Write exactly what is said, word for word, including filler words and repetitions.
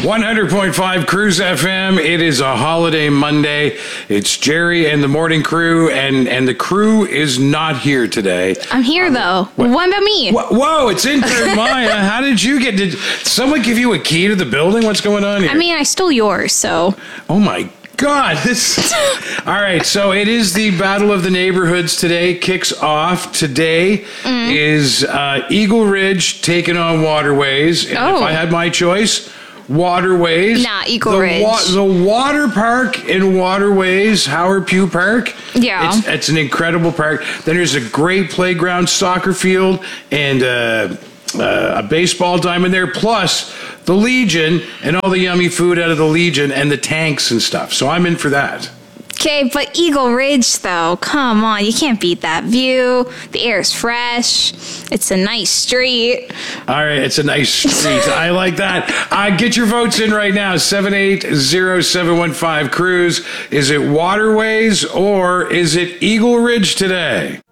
one hundred point five Cruise F M. It is a holiday Monday. It's Jerry and the morning crew, and, and the crew is not here today. I'm here, um, though. What? what about me? Whoa, it's intern Maya. How did you get... Did someone give you a key to the building? What's going on here? I mean, I stole yours, so... Oh, my God, this... All right, so it is the Battle of the Neighborhoods today. Kicks off. Today mm. is uh, Eagle Ridge taking on Waterways. And oh. if I had my choice... Waterways. Nah, Eagle the Ridge. Wa- the water park in Waterways, Howard Pugh Park. Yeah. It's, it's an incredible park. Then there's a great playground, soccer field, and uh, uh, a baseball diamond there, plus the Legion and all the yummy food out of the Legion and the tanks and stuff. So I'm in for that. Okay, but Eagle Ridge, though, come on, you can't beat that view. The air is fresh. It's a nice street. All right, it's a nice street. I like that. Uh, get your votes in right now, seven eight zero seven one five Cruise. Is it Waterways or is it Eagle Ridge today?